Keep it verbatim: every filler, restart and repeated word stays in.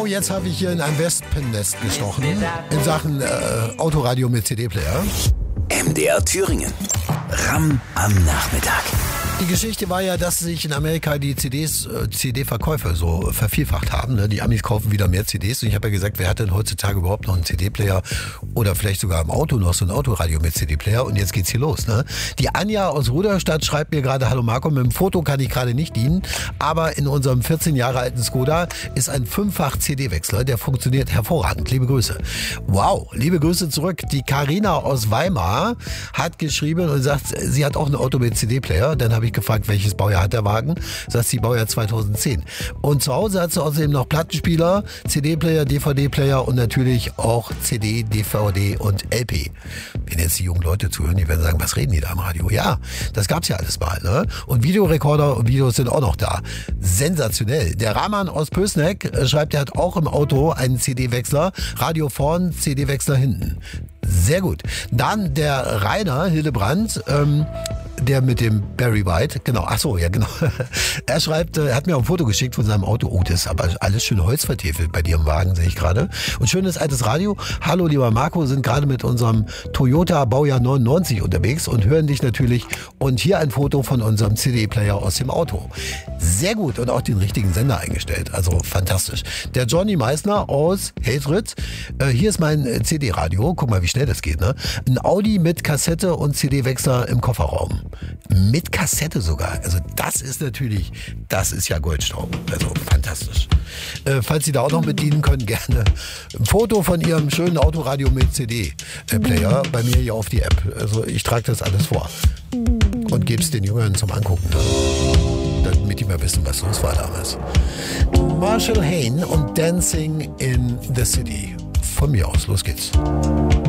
Genau jetzt habe ich hier in ein Wespennest gestochen in Sachen äh, Autoradio mit C D-Player. M D R Thüringen. Ram am Nachmittag. Die Geschichte war ja, dass sich in Amerika die C Ds, äh, C D-Verkäufe so vervielfacht haben. Ne? Die Amis kaufen wieder mehr C Ds. Und ich habe ja gesagt, wer hat denn heutzutage überhaupt noch einen C D-Player oder vielleicht sogar im Auto noch so ein Autoradio mit C D-Player? Und jetzt geht's hier los. Ne? Die Anja aus Rudolstadt schreibt mir gerade, hallo Marco, mit dem Foto kann ich gerade nicht dienen, aber in unserem vierzehn Jahre alten Skoda ist ein Fünffach-C D-Wechsler, der funktioniert hervorragend. Liebe Grüße. Wow, liebe Grüße zurück. Die Carina aus Weimar hat geschrieben und sagt, sie hat auch ein Auto mit C D-Player. Dann habe ich gefragt, welches Baujahr hat der Wagen? Sagt sie, Baujahr zweitausendzehn. Und zu Hause hat sie außerdem noch Plattenspieler, C D-Player, D V D-Player und natürlich auch C D, D V D und L P. Wenn jetzt die jungen Leute zuhören, die werden sagen, was reden die da am Radio? Ja, das gab's ja alles mal. Ne? Und Videorekorder und Videos sind auch noch da. Sensationell. Der Rahman aus Pößneck schreibt, er hat auch im Auto einen C D-Wechsler, Radio vorn, C D-Wechsler hinten. Sehr gut. Dann der Rainer Hildebrand, ähm, der mit dem Barry White, genau, ach so, ja genau. Er schreibt, er hat mir auch ein Foto geschickt von seinem Auto. Oh, das ist aber alles schön holzvertäfelt bei dir im Wagen, sehe ich gerade. Und schönes altes Radio. Hallo, lieber Marco, sind gerade mit unserem Toyota Baujahr neunundneunzig unterwegs und hören dich natürlich. Und hier ein Foto von unserem C D-Player aus dem Auto. Sehr gut und auch den richtigen Sender eingestellt. Also fantastisch. Der Johnny Meissner aus Heltritz. Äh, hier ist mein C D-Radio. Guck mal, wie schnell das geht, ne? Ein Audi mit Kassette und C D-Wechsler im Kofferraum. Mit Kassette sogar. Also das ist natürlich, das ist ja Goldstaub. Also fantastisch. Äh, falls Sie da auch noch bedienen können, gerne ein Foto von Ihrem schönen Autoradio mit C D-Player bei mir hier auf die App. Also ich trage das alles vor und gebe es den Jüngern zum Angucken. Damit die mal wissen, was los war damals. Marshall Hayne und Dancing in the City. Von mir aus, los geht's.